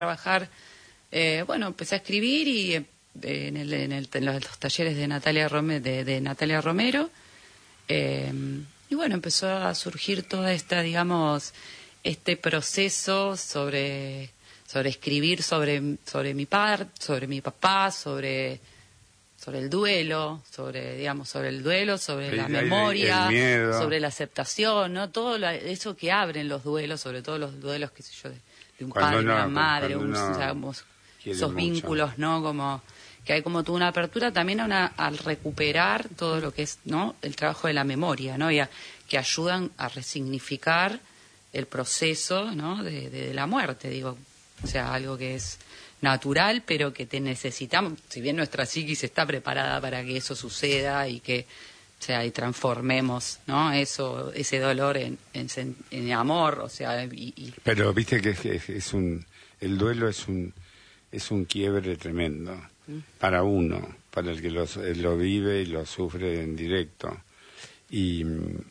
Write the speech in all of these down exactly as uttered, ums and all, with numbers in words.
trabajar, eh, bueno, empecé a escribir y eh, en, el, en, el, en los talleres de Natalia, Rome, de, de Natalia Romero, eh, y bueno, empezó a surgir toda esta, digamos, este proceso sobre, sobre escribir sobre, sobre mi par, sobre mi papá, sobre... sobre el duelo, sobre, digamos, sobre el duelo, sobre el, la memoria, el sobre la aceptación, ¿no? Todo la, eso que abren los duelos, sobre todo los duelos, qué sé yo, de, de un cuando padre, uno, una madre, un, uno digamos, esos mucho. vínculos, ¿no? Como que hay como toda una apertura también a una, al recuperar todo lo que es, ¿no? El trabajo de la memoria, ¿no? Y a, que ayudan a resignificar el proceso, ¿no? De, de, de la muerte, digo, o sea, algo que es natural, pero que te necesitamos, si bien nuestra psiquis está preparada para que eso suceda y que, o sea, y transformemos, ¿no? Eso, ese dolor en, en, en amor, o sea, y, y... Pero viste que es, es un, el duelo es un, es un quiebre tremendo ¿Mm? para uno, para el que lo, lo vive y lo sufre en directo. Y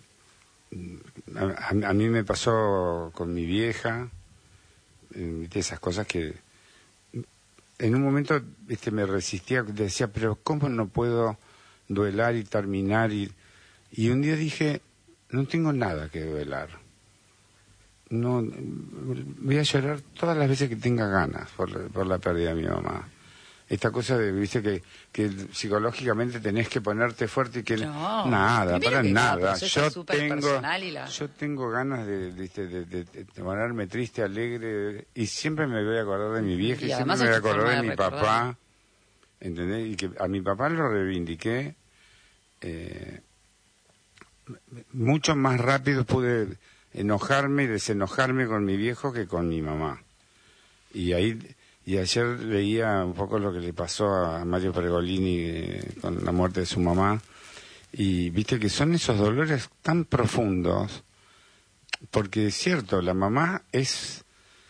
a, a mí me pasó con mi vieja, ¿viste? Esas cosas que en un momento, viste, me resistía, decía, pero ¿cómo no puedo duelar y terminar? Y, y un día dije, no tengo nada que duelar. No, voy a llorar todas las veces que tenga ganas por, por la pérdida de mi mamá. Esta cosa de, viste, que, que psicológicamente tenés que ponerte fuerte y que no, nada, para nada. Yo tengo, la... yo tengo ganas de, de, de, de, de ponerme triste, alegre, y siempre me voy a acordar de mi vieja y, y siempre me voy a acordar de mi recordar. papá, ¿entendés? Y que a mi papá lo reivindiqué, eh, mucho más rápido pude enojarme y desenojarme con mi viejo que con mi mamá. Y ahí... Y ayer leía un poco lo que le pasó a Mario Pergolini eh, con la muerte de su mamá, y viste que son esos dolores tan profundos, porque es cierto, la mamá es,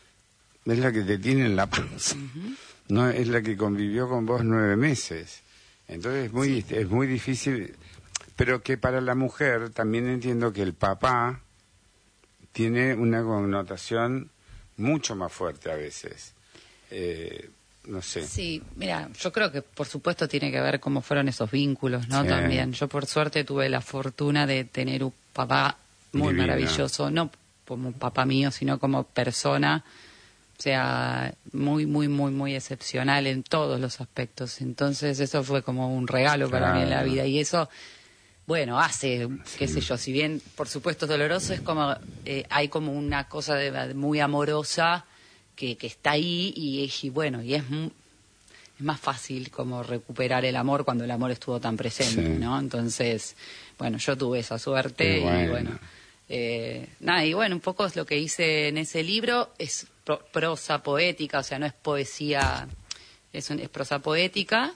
es la que te tiene en la panza, uh-huh. no es la que convivió con vos nueve meses, entonces es muy, sí. es muy difícil, pero que para la mujer también entiendo que el papá tiene una connotación mucho más fuerte a veces. Eh, no sé. Sí, mira, yo creo que por supuesto tiene que ver cómo fueron esos vínculos, ¿no? Sí. También. Yo por suerte tuve la fortuna de tener un papá muy Divina. maravilloso, no como un papá mío, sino como persona, o sea, muy, muy, muy, muy excepcional en todos los aspectos. Entonces eso fue como un regalo para claro. mí en la vida y eso, bueno, hace, sí. qué sé yo, si bien por supuesto es doloroso, es como, eh, hay como una cosa de, de muy amorosa, Que, que está ahí y, y bueno, y es, es más fácil como recuperar el amor cuando el amor estuvo tan presente, sí. ¿no? Entonces, bueno, yo tuve esa suerte bueno. y bueno, eh, nada, y bueno, un poco es lo que hice en ese libro, es pro, prosa poética, o sea, no es poesía, es, un, es prosa poética,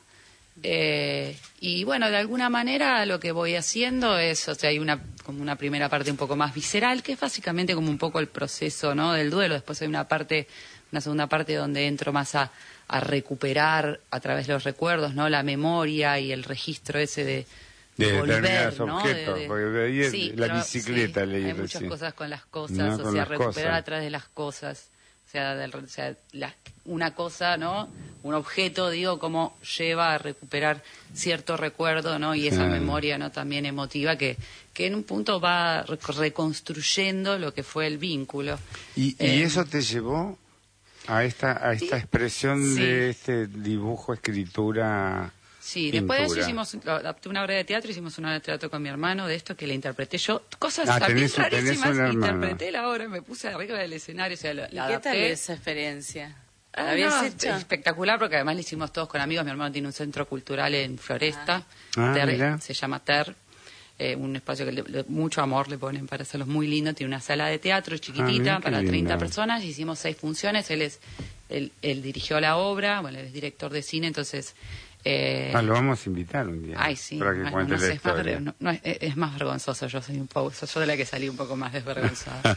eh, y bueno, de alguna manera lo que voy haciendo es, o sea, hay una como una primera parte un poco más visceral, que es básicamente como un poco el proceso, ¿no? del duelo, después hay una parte... una segunda parte donde entro más a, a recuperar a través de los recuerdos, ¿no? La memoria y el registro ese de, de, de volver, ¿no? objetos, de, de, porque de ahí sí, la pero, bicicleta sí, leí hay recién. muchas cosas con las cosas, no, o sea, recuperar cosas. a través de las cosas, o sea, del, o sea la, una cosa, ¿no? Un objeto, digo, cómo lleva a recuperar cierto recuerdo, ¿no? Y esa ah. memoria, ¿no? También emotiva que que en un punto va reconstruyendo lo que fue el vínculo. ¿Y, eh, y eso te llevó a esta a esta expresión sí. de este dibujo, escritura, sí, pintura? Después de eso hicimos adapté una obra de teatro, hicimos una obra de teatro con mi hermano de esto que le interpreté yo, cosas ah, también tenés, rarísimas, tenés interpreté la obra, me puse arriba del escenario, o sea, la, ¿Y la qué adapté. tal esa experiencia? Ah, ¿Habías no, hecho? Espectacular, porque además lo hicimos todos con amigos, mi hermano tiene un centro cultural en Floresta, ah. Ter, Ah, se llama Ter. Eh, un espacio que le, le, mucho amor le ponen para hacerlos muy lindo, tiene una sala de teatro chiquitita ah, para lindo. treinta personas, hicimos seis funciones, él es él, él dirigió la obra, bueno, él es director de cine, entonces eh, ah, lo vamos a invitar un día ay, sí, para que bueno, cuente no la sé, historia. es, más, no, no, es, es más vergonzoso, yo soy un poco, soy yo de la que salí un poco más desvergonzada.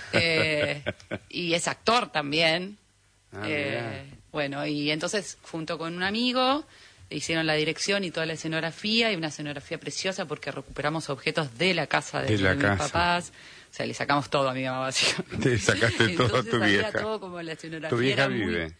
eh, y es actor también, ah, eh, bueno, y entonces junto con un amigo hicieron la dirección y toda la escenografía, y una escenografía preciosa porque recuperamos objetos de la casa de, de, la de casa. mis papás, O sea, le sacamos todo a mi mamá, básicamente. Te sacaste todo a tu Entonces había vieja. todo como la escenografía. ¿Tu vieja era muy- vive?